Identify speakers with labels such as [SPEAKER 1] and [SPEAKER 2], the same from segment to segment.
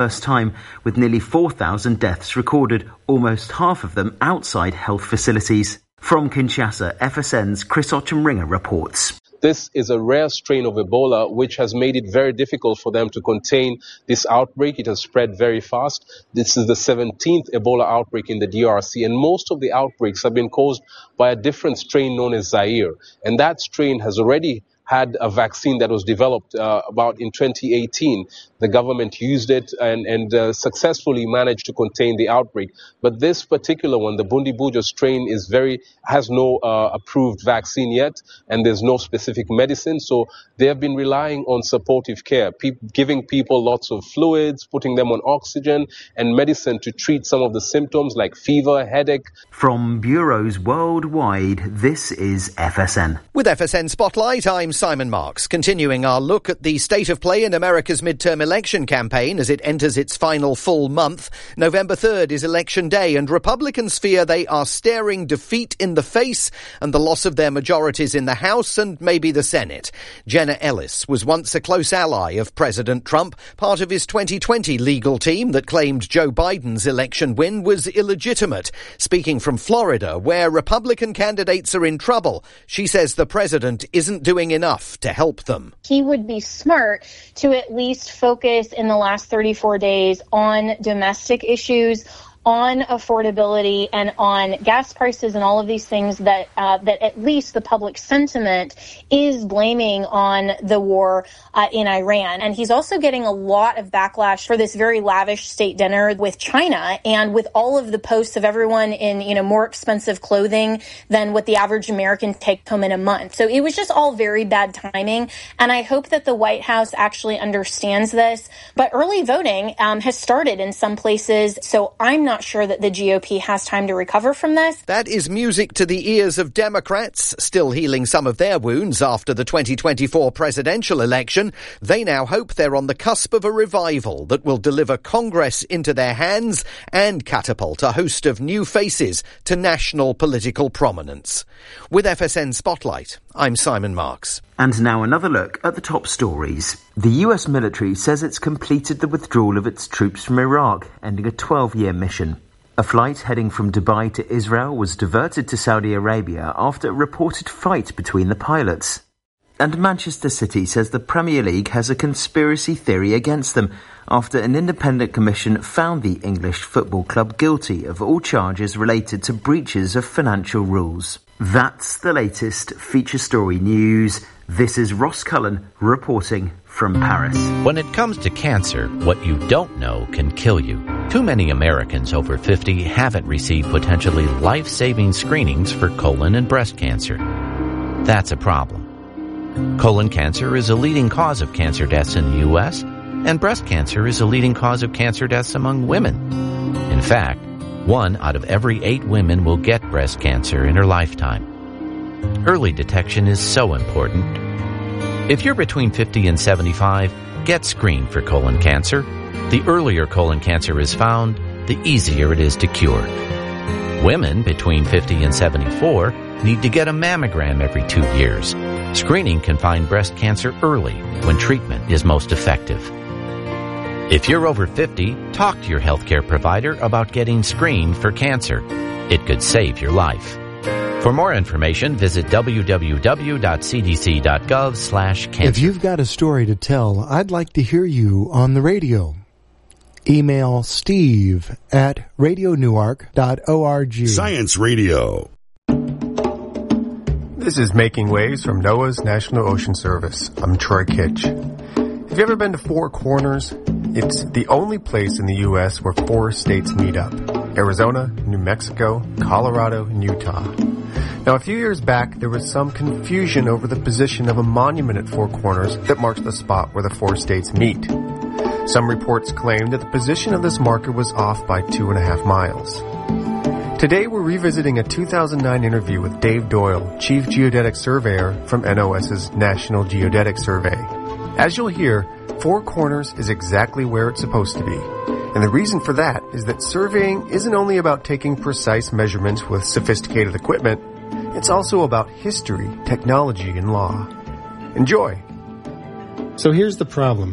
[SPEAKER 1] First time, with nearly 4,000 deaths recorded, almost half of them outside health facilities. From Kinshasa, FSN's Chris Ochemringer reports.
[SPEAKER 2] This is a rare strain of Ebola, which has made it very difficult for them to contain this outbreak. It has spread very fast. This is the 17th Ebola outbreak in the DRC, and most of the outbreaks have been caused by a different strain known as Zaire. And that strain has already had a vaccine that was developed about in 2018. The government used it and successfully managed to contain the outbreak. But this particular one, the Bundibugyo strain, has no approved vaccine yet, and there's no specific medicine. So they have been relying on supportive care, giving people lots of fluids, putting them on oxygen and medicine to treat some of the symptoms like fever, headache.
[SPEAKER 1] From bureaus worldwide, this is FSN.
[SPEAKER 3] With FSN Spotlight, I'm Simon Marks, continuing our look at the state of play in America's midterm election campaign as it enters its final full month. November 3rd is Election Day, and Republicans fear they are staring defeat in the face and the loss of their majorities in the House and maybe the Senate. Jenna Ellis was once a close ally of President Trump, part of his 2020 legal team that claimed Joe Biden's election win was illegitimate. Speaking from Florida, where Republican candidates are in trouble, she says the president isn't doing enough to help them.
[SPEAKER 4] He would be smart to at least focus in the last 34 days on domestic issues, on affordability, and on gas prices and all of these things that at least the public sentiment is blaming on the war in Iran. And he's also getting a lot of backlash for this very lavish state dinner with China, and with all of the posts of everyone in, more expensive clothing than what the average American takes home in a month. So it was just all very bad timing. And I hope that the White House actually understands this. But early voting has started in some places, so I'm not sure that the GOP has time to recover from this.
[SPEAKER 3] That is music to the ears of Democrats, still healing some of their wounds after the 2024 presidential election. They now hope they're on the cusp of a revival that will deliver Congress into their hands and catapult a host of new faces to national political prominence. With FSN Spotlight, I'm Simon Marks.
[SPEAKER 1] And now another look at the top stories. The US military says it's completed the withdrawal of its troops from Iraq, ending a 12-year mission. A flight heading from Dubai to Israel was diverted to Saudi Arabia after a reported fight between the pilots. And Manchester City says the Premier League has a conspiracy theory against them after an independent commission found the English football club guilty of all charges related to breaches of financial rules. That's the latest feature story news. This is Ross Cullen reporting from Paris.
[SPEAKER 5] When it comes to cancer, what you don't know can kill you. Too many Americans over 50 haven't received potentially life-saving screenings for colon and breast cancer. That's a problem. Colon cancer is a leading cause of cancer deaths in the U.S., and breast cancer is a leading cause of cancer deaths among women. In fact, 1 out of every 8 women will get breast cancer in her lifetime. Early detection is so important. If you're between 50 and 75, get screened for colon cancer. The earlier colon cancer is found, the easier it is to cure. Women between 50 and 74 need to get a mammogram every 2 years. Screening can find breast cancer early when treatment is most effective. If you're over 50, talk to your healthcare provider about getting screened for cancer. It could save your life. For more information, visit www.cdc.gov/cancer.
[SPEAKER 6] If you've got a story to tell, I'd like to hear you on the radio. Email steve@radionewark.org.
[SPEAKER 7] Science Radio.
[SPEAKER 8] This is Making Waves from NOAA's National Ocean Service. I'm Troy Kitch. Have you ever been to Four Corners? It's the only place in the U.S. where 4 states meet up: Arizona, New Mexico, Colorado, and Utah. Now, a few years back, there was some confusion over the position of a monument at Four Corners that marks the spot where the 4 states meet. Some reports claimed that the position of this marker was off by 2.5 miles. Today, we're revisiting a 2009 interview with Dave Doyle, Chief Geodetic Surveyor from NOS's National Geodetic Survey. As you'll hear, Four Corners is exactly where it's supposed to be. And the reason for that is that surveying isn't only about taking precise measurements with sophisticated equipment, it's also about history, technology, and law. Enjoy!
[SPEAKER 6] So here's the problem.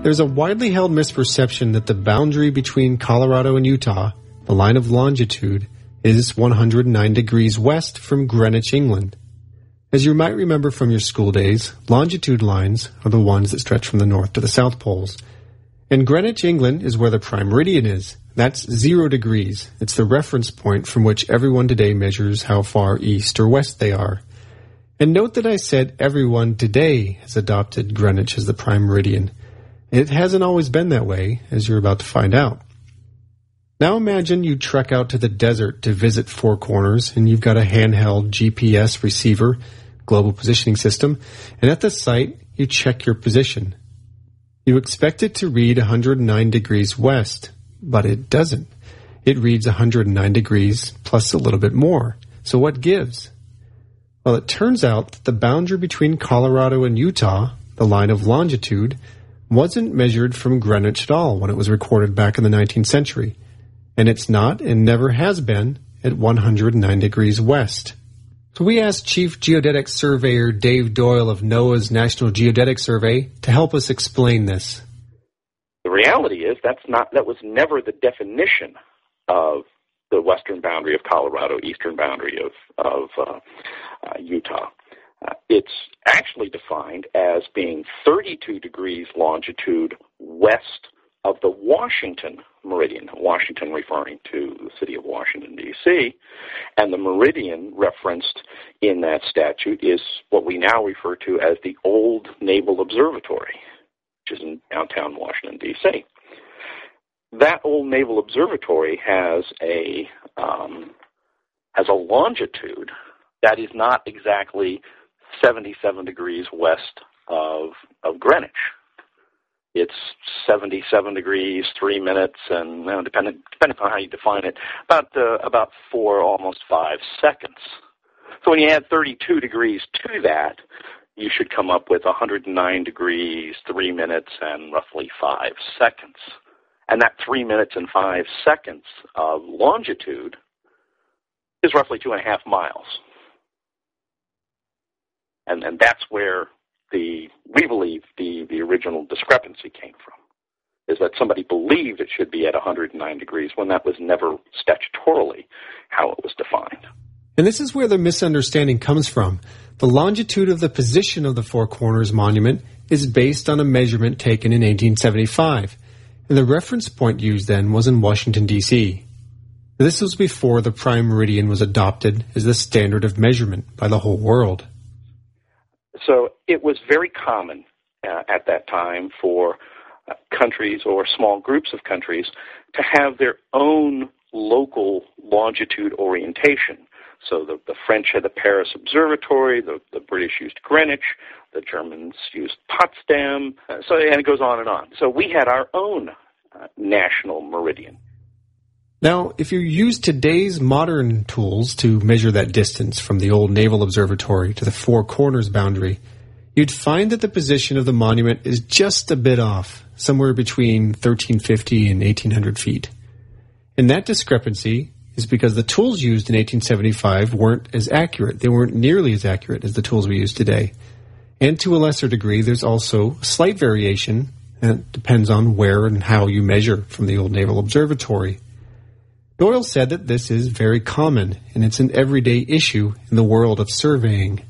[SPEAKER 8] There's a widely held misperception that the boundary between Colorado and Utah, the line of longitude, is 109 degrees west from Greenwich, England. As you might remember from your school days, longitude lines are the ones that stretch from the north to the south poles. And Greenwich, England is where the prime meridian is. That's 0 degrees. It's the reference point from which everyone today measures how far east or west they are. And note that I said everyone today has adopted Greenwich as the prime meridian. It hasn't always been that way, as you're about to find out. Now imagine you trek out to the desert to visit Four Corners, and you've got a handheld GPS receiver, global positioning system, and at the site, you check your position. You expect it to read 109 degrees west, but it doesn't. It reads 109 degrees plus a little bit more. So what gives? Well, it turns out that the boundary between Colorado and Utah, the line of longitude, wasn't measured from Greenwich at all when it was recorded back in the 19th century. And it's not and never has been at 109 degrees west. So we asked Chief Geodetic Surveyor Dave Doyle of NOAA's National Geodetic Survey to help us explain this.
[SPEAKER 7] The reality is that was never the definition of the western boundary of Colorado, eastern boundary of Utah. It's actually defined as being 32 degrees longitude west of the Washington meridian, Washington referring to the city of Washington, D.C., and the meridian referenced in that statute is what we now refer to as the Old Naval Observatory, which is in downtown Washington, D.C. That Old Naval Observatory has a longitude that is not exactly 77 degrees west of Greenwich. It's 77 degrees, 3 minutes, and depending on how you define it, about 4, almost 5 seconds. So when you add 32 degrees to that, you should come up with 109 degrees, 3 minutes, and roughly 5 seconds. And that 3 minutes and 5 seconds of longitude is roughly 2.5 miles. And that's where we believe the original discrepancy came from, is that somebody believed it should be at 109 degrees when that was never statutorily how it was defined.
[SPEAKER 8] And this is where the misunderstanding comes from. The longitude of the position of the Four Corners Monument is based on a measurement taken in 1875, and the reference point used then was in Washington, D.C. This was before the prime meridian was adopted as the standard of measurement by the whole world.
[SPEAKER 7] So it was very common at that time for countries or small groups of countries to have their own local longitude orientation. So the French had the Paris Observatory, the British used Greenwich, the Germans used Potsdam, and it goes on and on. So we had our own national meridian.
[SPEAKER 8] Now, if you use today's modern tools to measure that distance from the Old Naval Observatory to the Four Corners boundary, you'd find that the position of the monument is just a bit off, somewhere between 1,350 and 1,800 feet. And that discrepancy is because the tools used in 1875 weren't as accurate. They weren't nearly as accurate as the tools we use today. And to a lesser degree, there's also a slight variation, and it depends on where and how you measure from the Old Naval Observatory. Doyle said that this is very common, and it's an everyday issue in the world of surveying.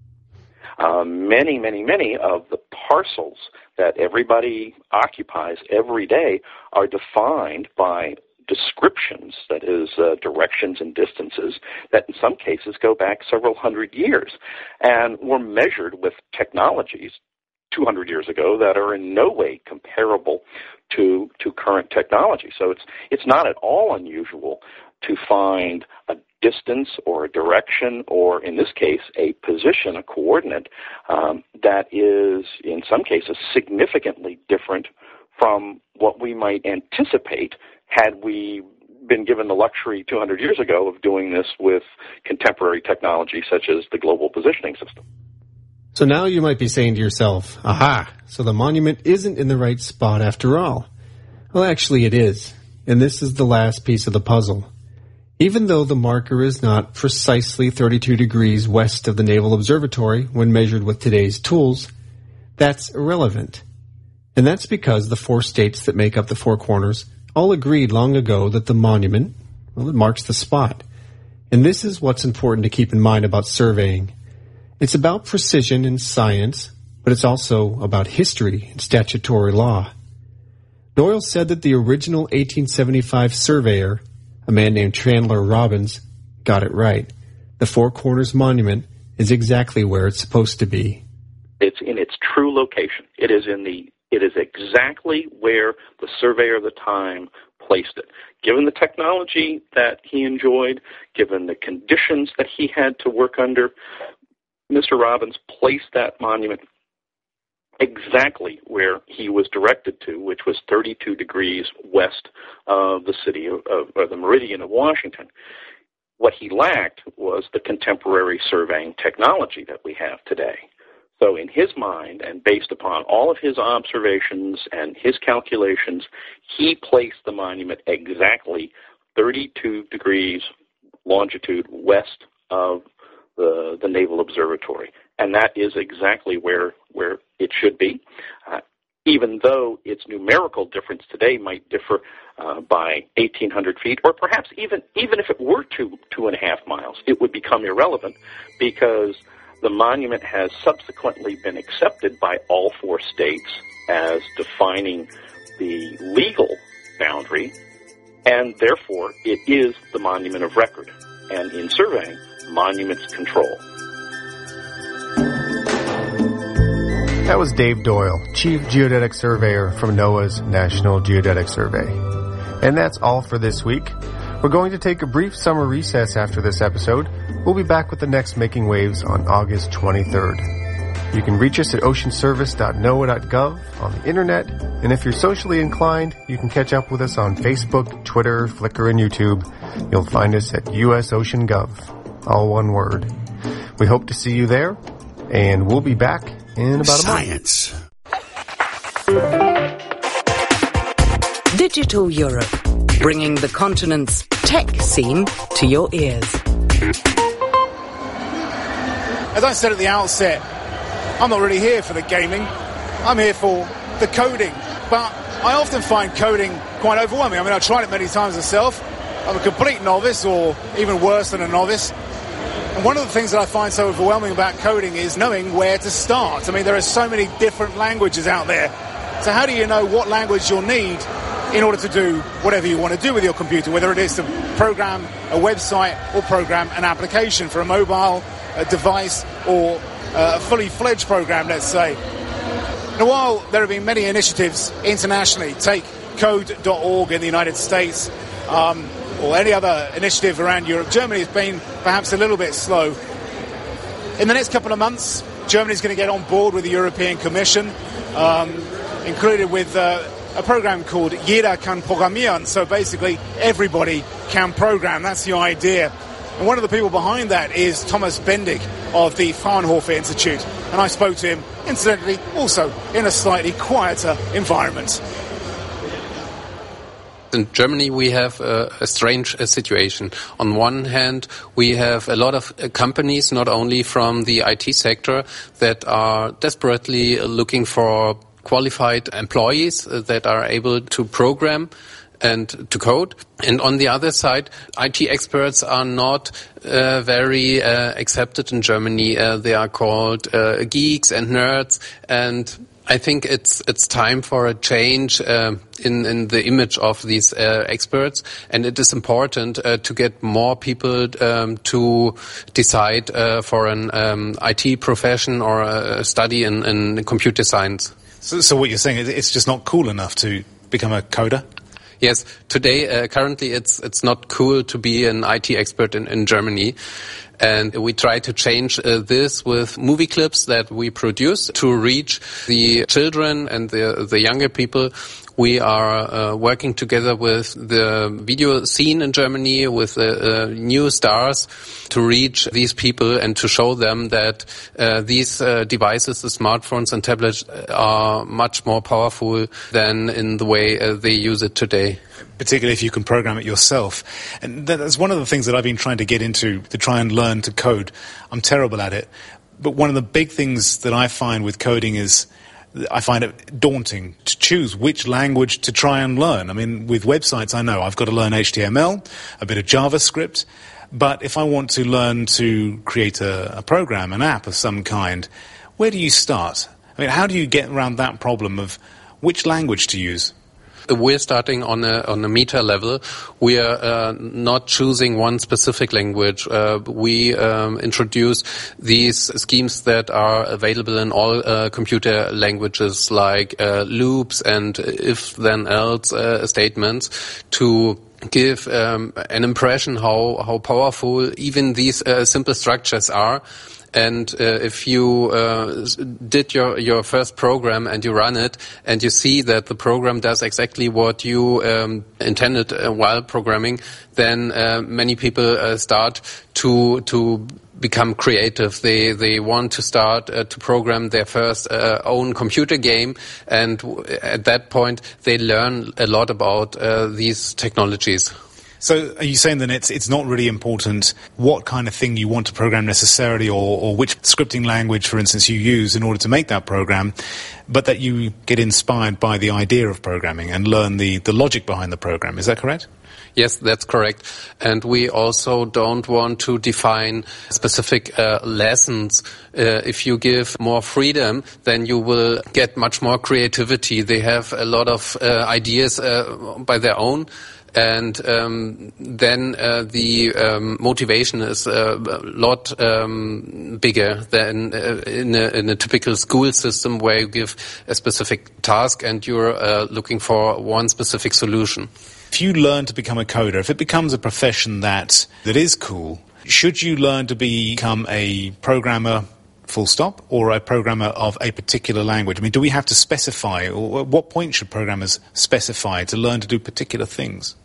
[SPEAKER 7] Many of the parcels that everybody occupies every day are defined by descriptions, that is, directions and distances, that in some cases go back several hundred years, and were measured with technologies 200 years ago that are in no way comparable to current technology. So it's not at all unusual to find a distance or a direction, or in this case, a position, a coordinate, that is in some cases significantly different from what we might anticipate had we been given the luxury 200 years ago of doing this with contemporary technology such as the global positioning system.
[SPEAKER 8] So now you might be saying to yourself, aha, so the monument isn't in the right spot after all. Well, actually it is, and this is the last piece of the puzzle. Even though the marker is not precisely 32 degrees west of the Naval Observatory when measured with today's tools, that's irrelevant.
[SPEAKER 9] And that's because the 4 states that make up the Four Corners all agreed long ago that the monument, well, it marks the spot. And this is what's important to keep in mind about surveying. It's about precision and science, but it's also about history and statutory law. Doyle said that the original 1875 surveyor, a man named Chandler Robbins, got it right. The Four Corners Monument is exactly where it's supposed to be.
[SPEAKER 7] It's in its true location. It is exactly where the surveyor of the time placed it. Given the technology that he enjoyed, given the conditions that he had to work under, Mr. Robbins placed that monument exactly where he was directed to, which was 32 degrees west of the city of the meridian of Washington. What he lacked was the contemporary surveying technology that we have today. So in his mind, and based upon all of his observations and his calculations, he placed the monument exactly 32 degrees longitude west of the Naval Observatory. And that is exactly where it should be. Even though its numerical difference today might differ by 1,800 feet, or perhaps even if it were 2.5 miles, it would become irrelevant because the monument has subsequently been accepted by all 4 states as defining the legal boundary, and therefore it is the monument of record. And in surveying, monuments control.
[SPEAKER 8] That was Dave Doyle, Chief Geodetic Surveyor from NOAA's National Geodetic Survey. And that's all for this week. We're going to take a brief summer recess after this episode. We'll be back with the next Making Waves on August 23rd. You can reach us at oceanservice.noaa.gov on the internet, and if you're socially inclined, you can catch up with us on Facebook, Twitter, Flickr, and YouTube. You'll find us at US Ocean Gov, all one word. We hope to see you there, and we'll be back in about a month.
[SPEAKER 10] Science.
[SPEAKER 11] Digital Europe, bringing the continent's tech scene to your ears.
[SPEAKER 12] As I said at the outset, I'm not really here for the gaming. I'm here for the coding. But I often find coding quite overwhelming. I mean, I've tried it many times myself. I'm a complete novice, or even worse than a novice. And one of the things that I find so overwhelming about coding is knowing where to start. I mean, there are so many different languages out there. So how do you know what language you'll need in order to do whatever you want to do with your computer, whether it is to program a website or program an application for a mobile device or a fully fledged program, let's say. Now, while there have been many initiatives internationally, take code.org in the United States, or any other initiative around Europe, Germany has been perhaps a little bit slow. In the next couple of months, Germany's going to get on board with the European Commission, included with a program called Jeder kann programmieren, so basically everybody can program. That's the idea. And one of the people behind that is Thomas Bendig of the Fraunhofer Institute, and I spoke to him, incidentally, also in a slightly quieter environment.
[SPEAKER 2] In Germany, we have a strange situation. On one hand, we have a lot of companies, not only from the IT sector, that are desperately looking for qualified employees that are able to program and to code. And on the other side, IT experts are not very accepted in Germany. They are called geeks and nerds, and I think it's time for a change in the image of these experts, and it is important to get more people to decide for an IT profession or a study in computer science.
[SPEAKER 12] So what you're saying is it's just not cool enough to become a coder?
[SPEAKER 2] Yes, today, currently it's not cool to be an IT expert in Germany. And we try to change this with movie clips that we produce to reach the children and the younger people. We are working together with the video scene in Germany, with new stars, to reach these people and to show them that these devices, the smartphones and tablets, are much more powerful than in the way they use it today.
[SPEAKER 12] Particularly if you can program it yourself. And that's one of the things that I've been trying to get into, to try and learn to code. I'm terrible at it. But one of the big things that I find with coding is I find it daunting to choose which language to try and learn. I mean, with websites, I know I've got to learn HTML, a bit of JavaScript, but if I want to learn to create a program, an app of some kind, where do you start? I mean, how do you get around that problem of which language to use?
[SPEAKER 10] We're starting on a meta level. We are not choosing one specific language. We introduce these schemes that are available in all computer languages, like loops and if-then-else statements, to give an impression how powerful even these simple structures are. And if you did your first program and you run it and you see that the program does exactly what you intended while programming, then many people start to become creative. They want to start to program their first own computer game, and at that point they learn a lot about these technologies.
[SPEAKER 12] So are you saying then it's not really important what kind of thing you want to program necessarily, or which scripting language, for instance, you use in order to make that program, but that you get inspired by the idea of programming and learn the logic behind the program? Is that correct?
[SPEAKER 10] Yes, that's correct. And we also don't want to define specific lessons. If you give more freedom, then you will get much more creativity. They have a lot of ideas by their own. And then the motivation is a lot bigger than in a typical school system where you give a specific task and you're looking for one specific solution.
[SPEAKER 12] If you learn to become a coder, if it becomes a profession that is cool, should you learn to become a programmer full stop, or a programmer of a particular language? I mean, do we have to specify, or at what point should programmers specify to learn to do particular things?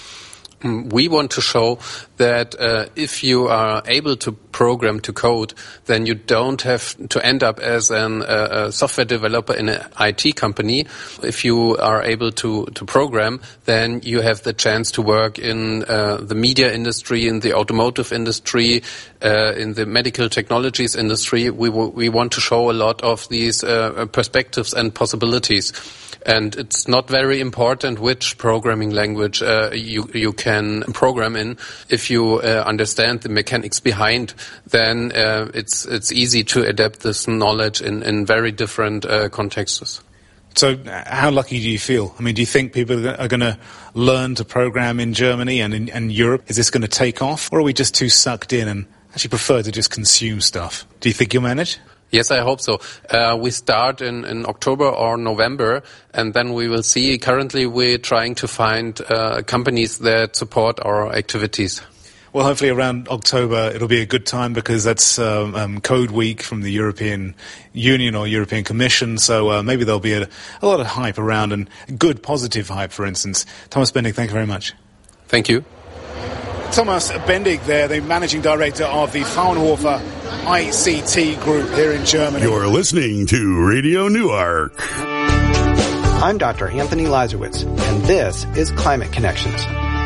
[SPEAKER 10] We want to show that if you are able to program, to code, then you don't have to end up as a software developer in an IT company. If you are able to program, then you have the chance to work in the media industry, in the automotive industry, in the medical technologies industry. We want to show a lot of these perspectives and possibilities. And it's not very important which programming language you can program in. If you understand the mechanics behind, then it's easy to adapt this knowledge in very different contexts.
[SPEAKER 12] So how lucky do you feel? I mean, do you think people are going to learn to program in Germany and in Europe? Is this going to take off? Or are we just too sucked in and actually prefer to just consume stuff? Do you think you'll manage?
[SPEAKER 10] Yes, I hope so. We start in October or November, and then we will see. Currently, we're trying to find companies that support our activities.
[SPEAKER 12] Well, hopefully around October it'll be a good time, because that's Code Week from the European Union or European Commission, so maybe there'll be a lot of hype around, and good positive hype, for instance. Thomas Bendig, thank you very much.
[SPEAKER 10] Thank you.
[SPEAKER 12] Thomas Bendig there, the Managing Director of the Fraunhofer ICT Group here in Germany.
[SPEAKER 13] You're listening to Radio Newark.
[SPEAKER 14] I'm Dr. Anthony Lazarowitz, and this is Climate Connections.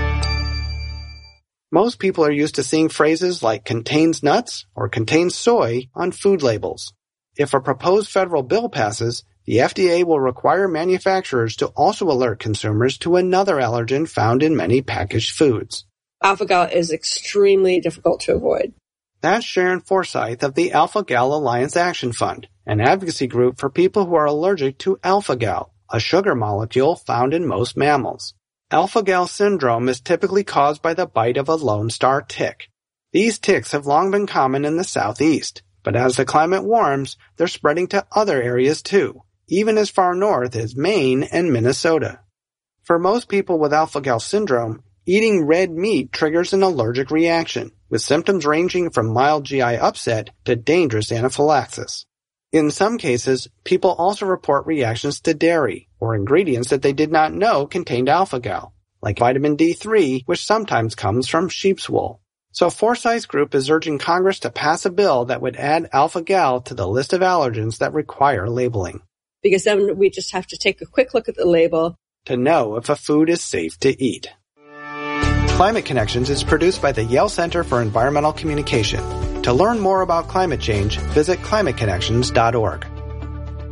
[SPEAKER 14] Most people are used to seeing phrases like contains nuts or contains soy on food labels. If a proposed federal bill passes, the FDA will require manufacturers to also alert consumers to another allergen found in many packaged foods.
[SPEAKER 15] Alpha-Gal is extremely difficult to avoid.
[SPEAKER 14] That's Sharon Forsyth of the Alpha-Gal Alliance Action Fund, an advocacy group for people who are allergic to alpha-gal, a sugar molecule found in most mammals. Alpha-Gal syndrome is typically caused by the bite of a Lone Star tick. These ticks have long been common in the southeast, but as the climate warms, they're spreading to other areas too, even as far north as Maine and Minnesota. For most people with alpha-gal syndrome, eating red meat triggers an allergic reaction, with symptoms ranging from mild GI upset to dangerous anaphylaxis. In some cases, people also report reactions to dairy or ingredients that they did not know contained alpha-gal, like vitamin D3, which sometimes comes from sheep's wool. So Forsyth's group is urging Congress to pass a bill that would add alpha-gal to the list of allergens that require labeling.
[SPEAKER 15] Because then we just have to take a quick look at the label
[SPEAKER 14] to know if a food is safe to eat. Climate Connections is produced by the Yale Center for Environmental Communication. To learn more about climate change, visit climateconnections.org.